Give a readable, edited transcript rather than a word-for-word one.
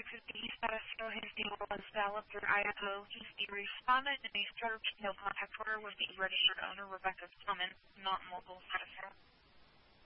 because the Estacio, his deal was valid through Idaho. He responded and he searched. No contact order with the registered owner, Rebecca Clement, not mobile Estacio.